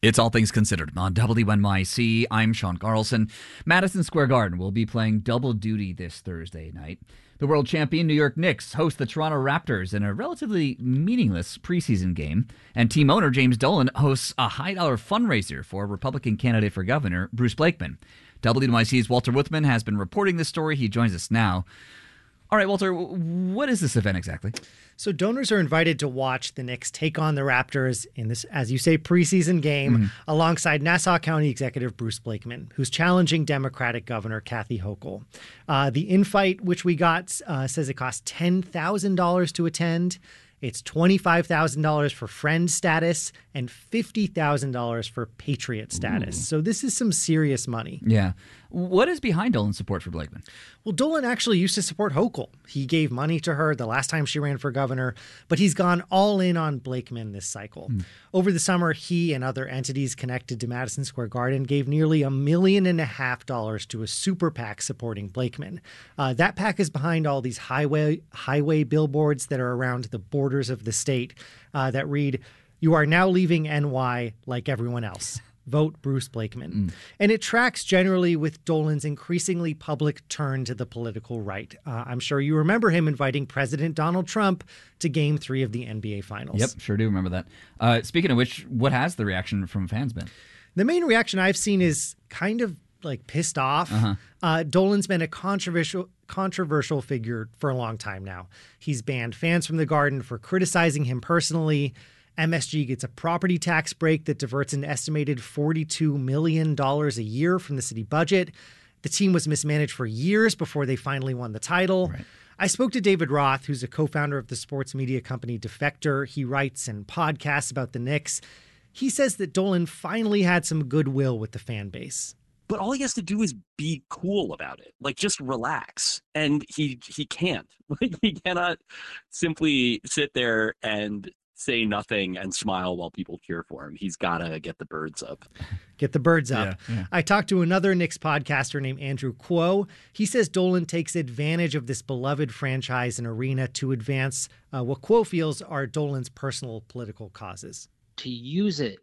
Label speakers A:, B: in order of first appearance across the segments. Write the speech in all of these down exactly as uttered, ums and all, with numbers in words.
A: It's All Things Considered on W N Y C. I'm Sean Carlson. Madison Square Garden will be playing double duty this Thursday night. The world champion New York Knicks host the Toronto Raptors in a relatively meaningless preseason game. And team owner James Dolan hosts a high-dollar fundraiser for Republican candidate for governor Bruce Blakeman. W N Y C's Walter Wuthmann has been reporting this story. He joins us now. All right, Walter, what is this event exactly?
B: So donors are invited to watch the Knicks take on the Raptors in this, as you say, preseason game mm-hmm. alongside Nassau County Executive Bruce Blakeman, who's challenging Democratic Governor Kathy Hochul. Uh, the invite, which we got, uh, says it costs ten thousand dollars to attend. It's twenty-five thousand dollars for friend status and fifty thousand dollars for patriot status. Ooh. So this is some serious money.
A: Yeah. What is behind Dolan's support for Blakeman?
B: Well, Dolan actually used to support Hochul. He gave money to her the last time she ran for governor, but he's gone all in on Blakeman this cycle. Mm. Over the summer, he and other entities connected to Madison Square Garden gave nearly a million and a half dollars to a super PAC supporting Blakeman. Uh, that PAC is behind all these highway highway billboards that are around the borders of the state uh, that read, "You are now leaving N Y like everyone else. Vote Bruce Blakeman." Mm. And it tracks generally with Dolan's increasingly public turn to the political right. Uh, I'm sure you remember him inviting President Donald Trump to Game three of the N B A Finals.
A: Yep, sure do remember that. Uh, speaking of which, what has the reaction from fans been?
B: The main reaction I've seen is kind of like pissed off. Uh-huh. Uh, Dolan's been a controversial controversial figure for a long time now. He's banned fans from the Garden for criticizing him personally. M S G gets a property tax break that diverts an estimated forty-two million dollars a year from the city budget. The team was mismanaged for years before they finally won the title. Right. I spoke to David Roth, who's a co-founder of the sports media company Defector. He writes and podcasts about the Knicks. He says that Dolan finally had some goodwill with the fan base.
C: But all he has to do is be cool about it. Like, just relax. And he he can't. Like, he cannot simply sit there and say nothing and smile while people cheer for him. He's got to get the birds up.
B: Get the birds up.
A: Yeah, yeah.
B: I talked to another Knicks podcaster named Andrew Kuo. He says Dolan takes advantage of this beloved franchise and arena to advance uh, what Kuo feels are Dolan's personal political causes.
D: To use it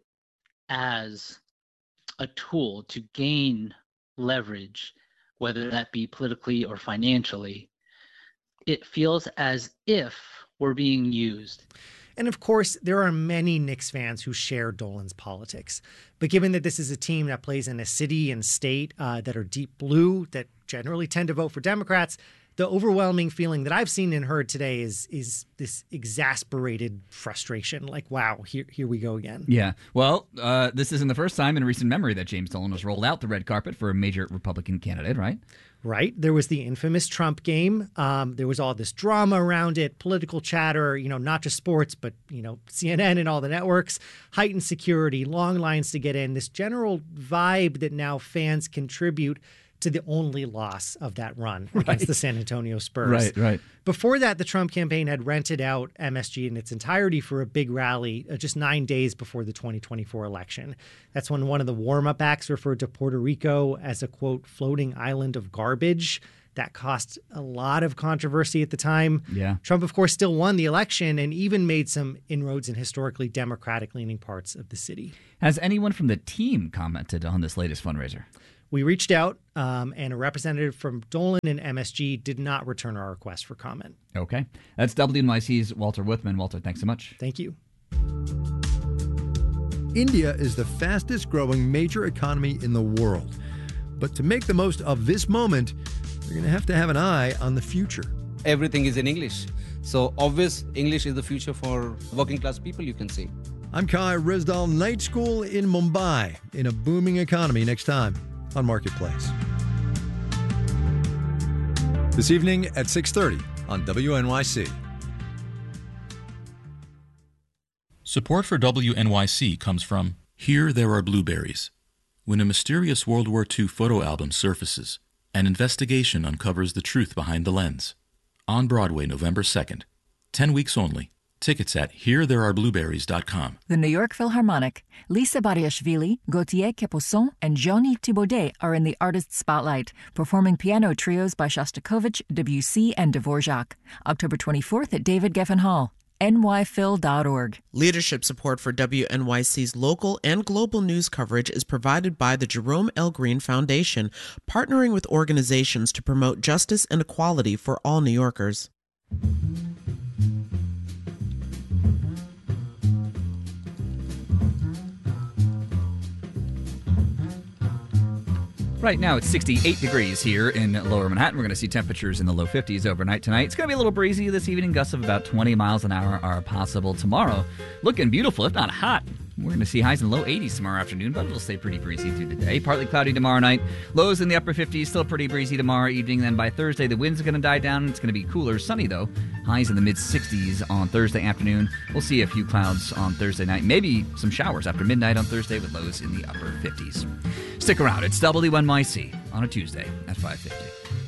D: as a tool to gain leverage, whether that be politically or financially, it feels as if we're being used.
B: And of course, there are many Knicks fans who share Dolan's politics. But given that this is a team that plays in a city and state uh, that are deep blue, that generally tend to vote for Democrats, the overwhelming feeling that I've seen and heard today is is this exasperated frustration. Like, wow, here here we go again.
A: Yeah. Well, uh, this isn't the first time in recent memory that James Dolan has rolled out the red carpet for a major Republican candidate, right?
B: Right. There was the infamous Trump game. Um, there was all this drama around it, political chatter, you know, not just sports, but, you know, C N N and all the networks, heightened security, long lines to get in, this general vibe that now fans contribute to the only loss of that run
A: right.
B: against the San Antonio Spurs.
A: Right, right.
B: Before that, the Trump campaign had rented out M S G in its entirety for a big rally uh, just nine days before the twenty twenty-four election. That's when one of the warm-up acts referred to Puerto Rico as a, quote, floating island of garbage. That caused a lot of controversy at the time.
A: Yeah.
B: Trump, of course, still won the election and even made some inroads in historically Democratic-leaning parts of the city.
A: Has anyone from the team commented on this latest fundraiser?
B: We reached out, um, and a representative from Dolan and M S G did not return our request for comment.
A: Okay. That's W N Y C's Walter Wuthmann. Walter, thanks so much.
B: Thank you.
E: India is the fastest growing major economy in the world. But to make the most of this moment, you're going to have to have an eye on the future.
F: Everything is in English. So obvious English is the future for working class people, you can say.
E: I'm Kai Rizdal, Night School in Mumbai, in a booming economy next time on Marketplace. This evening at six thirty on W N Y C.
G: Support for W N Y C comes from Here There Are Blueberries. When a mysterious World War Two photo album surfaces, an investigation uncovers the truth behind the lens. On Broadway, November second. Ten weeks only. Tickets at here there are blueberries dot com.
H: The New York Philharmonic, Lisa Bariashvili, Gauthier Capuçon, and Jean-Yves Thibaudet are in the Artist Spotlight, performing piano trios by Shostakovich, Debussy, and Dvorak. October twenty-fourth at David Geffen Hall. N Y Phil dot org.
I: Leadership support for W N Y C's local and global news coverage is provided by the Jerome L. Green Foundation, partnering with organizations to promote justice and equality for all New Yorkers.
A: Right now it's sixty-eight degrees here in Lower Manhattan. We're going to see temperatures in the low fifties overnight tonight. It's going to be a little breezy this evening. Gusts of about twenty miles an hour are possible tomorrow. Looking beautiful, if not hot. We're going to see highs in the low eighties tomorrow afternoon, but it'll stay pretty breezy through the day. Partly cloudy tomorrow night. Lows in the upper fifties, still pretty breezy tomorrow evening. Then by Thursday, the winds are going to die down. It's going to be cooler, sunny though. Highs in the mid-sixties on Thursday afternoon. We'll see a few clouds on Thursday night. Maybe some showers after midnight on Thursday with lows in the upper fifties. Stick around. It's W N Y C on a Tuesday at five fifty.